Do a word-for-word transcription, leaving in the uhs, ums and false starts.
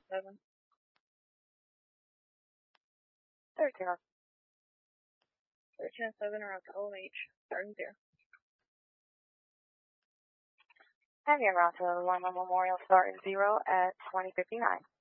seven. thirteen on thirteen and seven are on total H. Starting zero. And the Route one Memorial start zero at twenty fifty-nine.